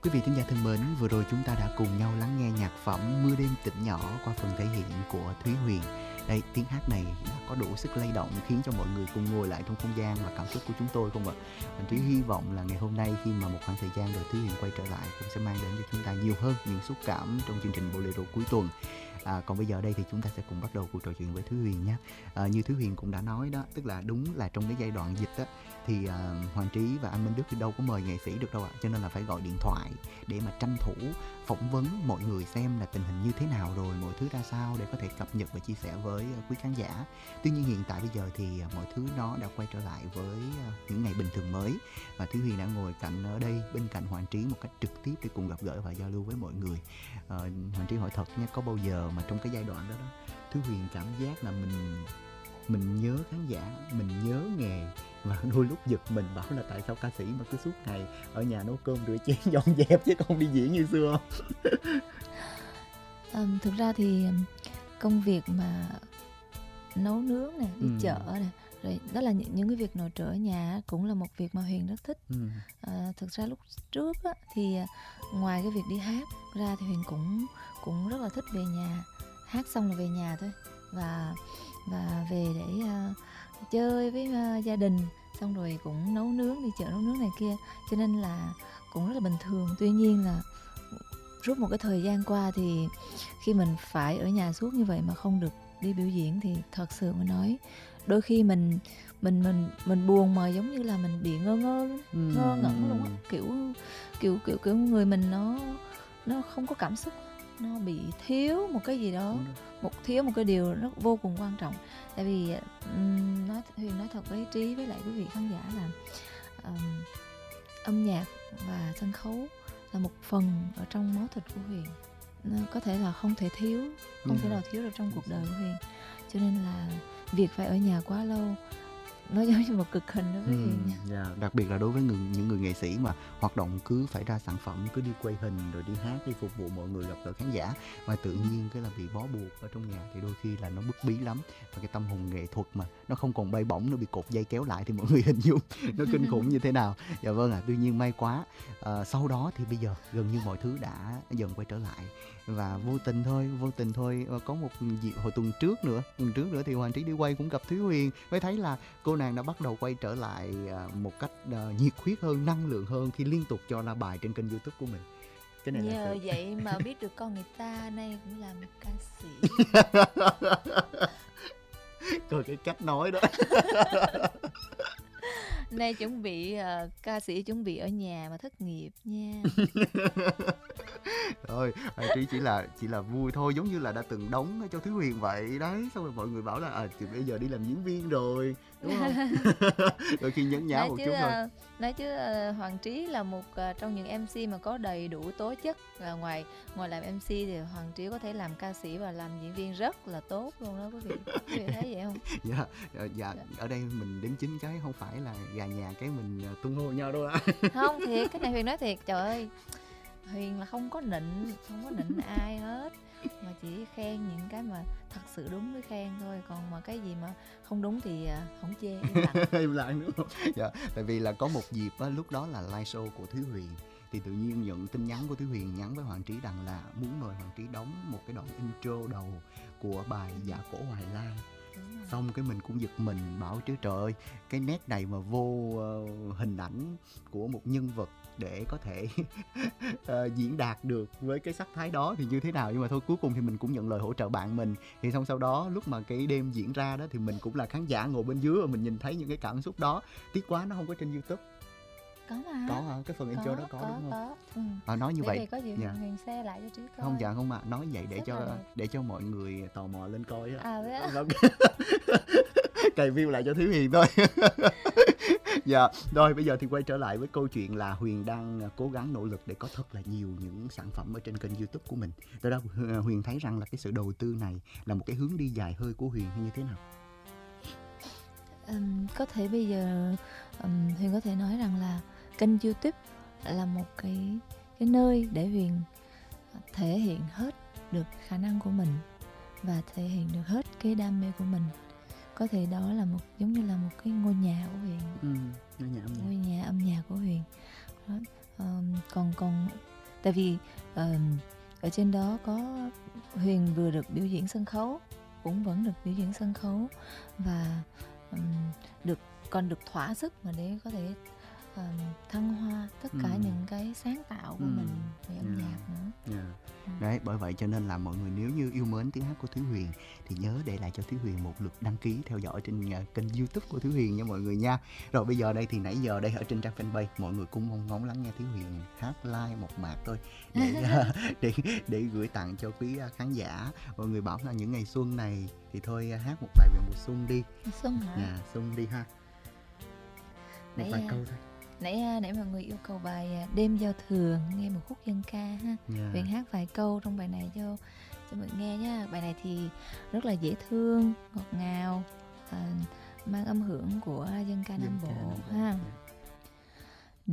Quý vị thính giả thân mến, vừa rồi chúng ta đã cùng nhau lắng nghe nhạc phẩm Mưa đêm tỉnh nhỏ qua phần thể hiện của Thúy Huyền. Đây, tiếng hát này đã có đủ sức lay động khiến cho mọi người cùng ngồi lại trong không gian và cảm xúc của chúng tôi không ạ? Thúy hy vọng là ngày hôm nay khi mà một khoảng thời gian rồi Thúy Huyền quay trở lại cũng sẽ mang đến cho chúng ta nhiều hơn những xúc cảm trong chương trình Bolero cuối tuần. Còn bây giờ đây thì chúng ta sẽ cùng bắt đầu cuộc trò chuyện với Thúy Huyền nhé. Như Thúy Huyền cũng đã nói đó, tức là đúng là trong cái giai đoạn dịch đó thì Hoàng Trí và anh Minh Đức thì đâu có mời nghệ sĩ được đâu ạ, cho nên là phải gọi điện thoại để mà tranh thủ phỏng vấn mọi người xem là tình hình như thế nào rồi, mọi thứ ra sao để có thể cập nhật và chia sẻ với quý khán giả. Tuy nhiên hiện tại bây giờ thì mọi thứ nó đã quay trở lại với những ngày bình thường mới, và Thúy Huyền đã ngồi cạnh ở đây bên cạnh Hoàng Trí một cách trực tiếp để cùng gặp gỡ và giao lưu với mọi người. Hoàng Trí hỏi thật nha, có bao giờ mà trong cái giai đoạn đó Thúy Huyền cảm giác là mình nhớ khán giả, mình nhớ nghề, và đôi lúc giật mình bảo là tại sao ca sĩ mà cứ suốt ngày ở nhà nấu cơm rửa chén dọn dẹp chứ không đi diễn như xưa không? Thực ra thì công việc mà nấu nướng nè, đi chợ nè, rồi đó là những cái việc nội trợ ở nhà cũng là một việc mà Huyền rất thích. Thực ra lúc trước á, thì ngoài cái việc đi hát ra thì Huyền cũng rất là thích về nhà, hát xong là về nhà thôi, và về để chơi với gia đình, xong rồi cũng nấu nướng, đi chợ nấu nướng này kia, cho nên là cũng rất là bình thường. Tuy nhiên là suốt một cái thời gian qua thì khi mình phải ở nhà suốt như vậy mà không được đi biểu diễn thì thật sự mà nói, đôi khi mình buồn mà giống như là mình bị ngơ ngẩn luôn á, kiểu người mình nó không có cảm xúc, nó bị thiếu một cái gì đó, thiếu một cái điều rất vô cùng quan trọng. Tại vì Huyền nói thật với Trí với lại quý vị khán giả là âm nhạc và sân khấu là một phần ở trong máu thịt của Huyền, nó có thể là không thể nào thiếu được trong cuộc đời của Huyền, cho nên là việc phải ở nhà quá lâu nó giống như một cực hình đối với Huyền nha. Đặc biệt là đối với những người nghệ sĩ mà hoạt động cứ phải ra sản phẩm, cứ đi quay hình rồi đi hát, đi phục vụ mọi người, gặp gỡ khán giả, mà tự nhiên cái là bị bó buộc ở trong nhà thì đôi khi là nó bức bí lắm. Và cái tâm hồn nghệ thuật mà nó không còn bay bổng, nó bị cột dây kéo lại thì mọi người hình dung nó kinh khủng như thế nào. Dạ vâng ạ. Tuy nhiên may quá, sau đó thì bây giờ gần như mọi thứ đã dần quay trở lại, và vô tình thôi có một dịp hồi tuần trước nữa thì Hoàng Trí đi quay cũng gặp Thúy Huyền, mới thấy là cô nàng đã bắt đầu quay trở lại một cách nhiệt huyết hơn, năng lượng hơn khi liên tục cho ra bài trên kênh YouTube của mình. Cái này nhờ vậy mà biết được con người ta nay cũng là một ca sĩ. Coi cái cách nói đó. Nay chuẩn bị ca sĩ chuẩn bị ở nhà mà thất nghiệp nha. Thôi, Trí chỉ là vui thôi, giống như là đã từng đóng cho Thúy Huyền vậy đấy, xong rồi mọi người bảo là thì bây giờ đi làm diễn viên rồi, đúng không? Đôi khi nhấn nhá một chút thôi. Nói chứ Hoàng Trí là một trong những MC mà có đầy đủ tố chất, và ngoài làm MC thì Hoàng Trí có thể làm ca sĩ và làm diễn viên rất là tốt luôn đó quý vị. Quý vị thấy vậy không? Dạ. Ở đây mình đính chính cái không phải là gà nhà cái mình tung hô nhau đâu ạ. Không, thiệt, cái này Huyền nói thiệt, trời ơi, Huyền là không có nịnh ai hết, mà chỉ khen những cái mà thật sự đúng mới khen thôi, còn mà cái gì mà không đúng thì không chê, im lặng đúng không? Dạ, tại vì là có một dịp lúc đó là live show của Thúy Huyền, thì tự nhiên nhận tin nhắn của Thúy Huyền nhắn với Hoàng Trí rằng là muốn mời Hoàng Trí đóng một cái đoạn intro đầu của bài Dạ Cổ Hoài Lan. Xong cái mình cũng giật mình, bảo chứ trời ơi, cái nét này mà vô hình ảnh của một nhân vật để có thể diễn đạt được với cái sắc thái đó thì như thế nào. Nhưng mà thôi, cuối cùng thì mình cũng nhận lời hỗ trợ bạn mình. Thì xong sau đó lúc mà cái đêm diễn ra đó thì mình cũng là khán giả ngồi bên dưới và mình nhìn thấy những cái cảm xúc đó. Tiếc quá nó không có trên YouTube. Có mà. Có hả? Cái phần intro đó có đúng không? Có. Nói như để vậy. Có gì Huyền share lại cho Trí coi. Không, dạ không mà nói vậy để cho mọi người tò mò lên coi á. Cày view lại cho Thúy Huyền thôi. Dạ, rồi bây giờ thì quay trở lại với câu chuyện là Huyền đang cố gắng nỗ lực để có thật là nhiều những sản phẩm ở trên kênh YouTube của mình. Từ đó Huyền thấy rằng là cái sự đầu tư này là một cái hướng đi dài hơi của Huyền hay như thế nào? Có thể bây giờ Huyền có thể nói rằng là kênh YouTube là một cái nơi để Huyền thể hiện hết được khả năng của mình và thể hiện được hết cái đam mê của mình. Có thể đó là giống như là một cái ngôi nhà của Huyền. Ngôi nhà âm nhạc của Huyền đó. Còn Tại vì ở trên đó có Huyền vừa được biểu diễn sân khấu, cũng vẫn được biểu diễn sân khấu, và còn được thỏa sức mà để có thể thăng hoa tất cả những cái sáng tạo của mình về âm nhạc nữa. Đấy, bởi vậy cho nên là mọi người nếu như yêu mến tiếng hát của Thúy Huyền thì nhớ để lại cho Thúy Huyền một lượt đăng ký theo dõi trên kênh YouTube của Thúy Huyền nha mọi người nha. Rồi bây giờ đây thì nãy giờ đây ở trên trang fanpage mọi người cũng mong ngóng lắng nghe Thúy Huyền hát live một mạc thôi để gửi tặng cho quý khán giả. Mọi người bảo là những ngày xuân này thì thôi hát một bài về mùa xuân đi. Xuân hả? Xuân đi ha. Một vài câu thôi. Nãy mọi người yêu cầu bài Đêm Giao Thừa, nghe một khúc dân ca ha. Huyền hát vài câu trong bài này cho mọi người nghe nhá. Bài này thì rất là dễ thương, ngọt ngào, mang âm hưởng của dân ca Nam Bộ ha.